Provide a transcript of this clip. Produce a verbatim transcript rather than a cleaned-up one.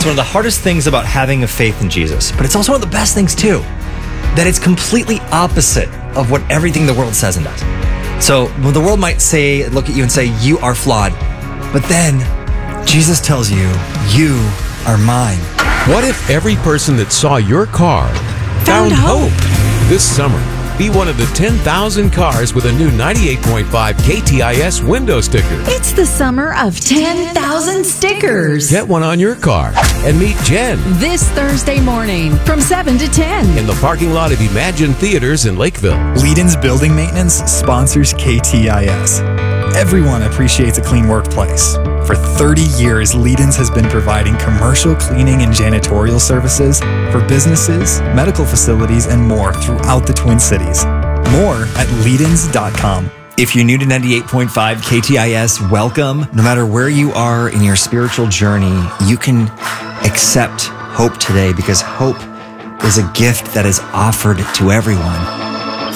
it's one of the hardest things about having a faith in Jesus, but it's also one of the best things too, that it's completely opposite of what everything the world says and does. So well, the world might say, look at you and say, you are flawed. But then Jesus tells you, you are mine. What if every person that saw your car found, Found hope. hope? This summer, be one of the ten thousand cars with a new ninety-eight point five K T I S window sticker. It's the summer of ten thousand stickers. Get one on your car and meet Jen This Thursday morning from seven to ten. in the parking lot of Imagine Theaters in Lakeville. Leedon's Building Maintenance sponsors K T I S. Everyone appreciates a clean workplace. For thirty years, Leedon's has been providing commercial cleaning and janitorial services for businesses, medical facilities, and more throughout the Twin Cities. More at leedons dot com. If you're new to ninety-eight point five K T I S, welcome. No matter where you are in your spiritual journey, you can accept hope today because hope is a gift that is offered to everyone.